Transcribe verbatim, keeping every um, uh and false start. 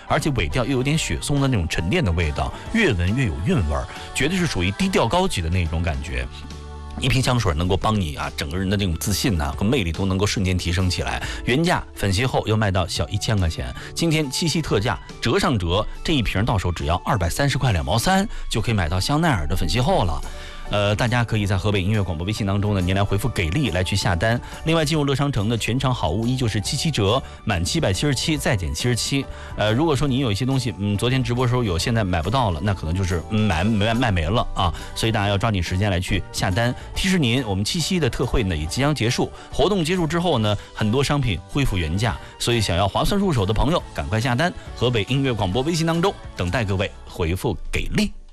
而且尾调又有点雪松的那种沉淀的味道，越闻越有韵味儿，绝对是属于低调高级的那种感觉。一瓶香水能够帮你啊，整个人的这种自信呐、啊、和魅力都能够瞬间提升起来。原价粉洗后又卖到小一千块钱，今天七夕特价折上折，这一瓶到手只要二百三十块两毛三，就可以买到香奈儿的粉洗后了。呃，大家可以在河北音乐广播微信当中呢，您来回复给力来去下单。另外，进入乐商城的全场好物依旧是七七折，满七百七十七再减七十七。呃，如果说您有一些东西，嗯，昨天直播时候有，现在买不到了，那可能就是买卖卖没了啊。所以大家要抓紧时间来去下单。提示您，我们七夕的特惠呢也即将结束，活动结束之后呢，很多商品恢复原价，所以想要划算入手的朋友，赶快下单。河北音乐广播微信当中等待各位回复给力。